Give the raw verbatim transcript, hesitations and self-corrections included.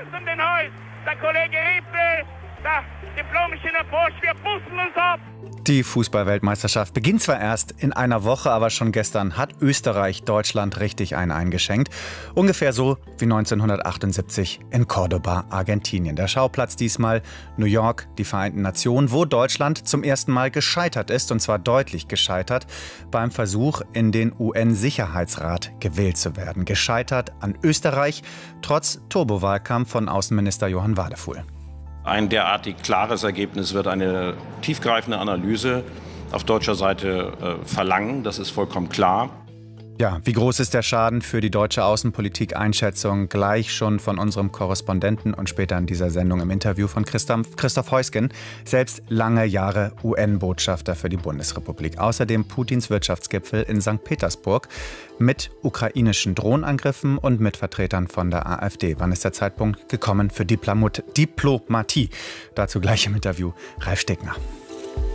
um den Haus. Der Kollege Riebel, der Diplom-Ingenieur Bosch, wir bussen uns ab. Die Fußball-Weltmeisterschaft beginnt zwar erst in einer Woche, aber schon gestern hat Österreich Deutschland richtig einen eingeschenkt. Ungefähr so wie neunzehnhundertachtundsiebzig in Cordoba, Argentinien. Der Schauplatz diesmal New York, die Vereinten Nationen, wo Deutschland zum ersten Mal gescheitert ist, und zwar deutlich gescheitert, beim Versuch, in den U N-Sicherheitsrat gewählt zu werden. Gescheitert an Österreich, trotz Turbowahlkampf von Außenminister Johann Wadefuhl. Ein derartig klares Ergebnis wird eine tiefgreifende Analyse auf deutscher Seite äh, verlangen. Das ist vollkommen klar. Ja, wie groß ist der Schaden für die deutsche Außenpolitik? Einschätzung gleich schon von unserem Korrespondenten und später in dieser Sendung im Interview von Christoph, Christoph Heusgen, selbst lange Jahre U N-Botschafter für die Bundesrepublik. Außerdem Putins Wirtschaftsgipfel in Sankt Petersburg mit ukrainischen Drohnenangriffen und mit Vertretern von der AfD. Wann ist der Zeitpunkt gekommen für Diplomot- Diplomatie? Dazu gleich im Interview Ralf Stegner.